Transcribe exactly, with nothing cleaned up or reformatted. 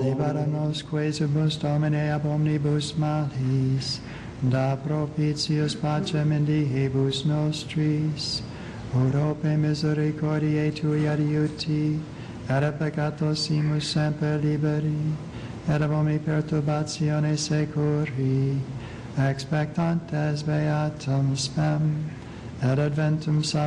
libera nos quesumus Domine ab omnibus malis, da propitius pacem in diebus nostris, Urope misericordiae Tui adiuti, et a peccatos simus semper liberi, et ab omni perturbatione securi, expectantes beatum spem, et adventum salvationem